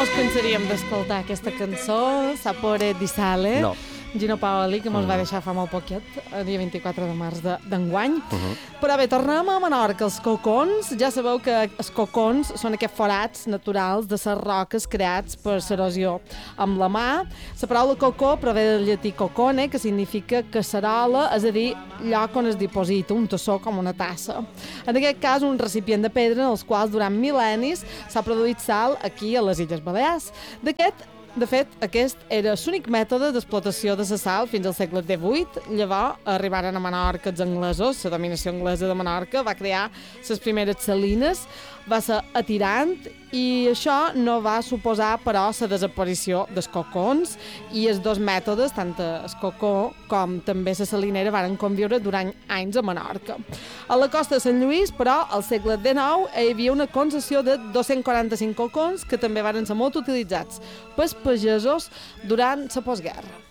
mos cansaríem d'escoltar aquesta cançó, Sapore di Sale, No. Gino Paoli, que mos va deixar fa molt poquet, el dia 24 de març d'enguany. Però bé, tornem a Menorca, els cocons. Ja sabeu que els cocons són aquests forats naturals de les roques creats per l'erosió amb la mà. La paraula cocó prové del llatí cocone, que significa casserola, és a dir, lloc on es diposita un tassó com una tassa. En aquest cas, un recipient de pedra en els quals durant mil·lennis s'ha produït sal aquí a les Illes Balears. De fet, aquest era l'únic mètode d'explotació de la sal fins al segle XVIII. Llavors arribaren a Menorca els anglesos, la dominació anglesa de Menorca va crear les primeres salines, va ser atirant i això no va suposar, però, la desaparició dels cocons i els dos mètodes, tant el cocó com també la salinera, varen conviure durant anys a Menorca. A la costa de Sant Lluís, però, al segle XIX, hi havia una concessió de 245 cocons que també varen ser molt utilitzats pels pagesos durant la postguerra.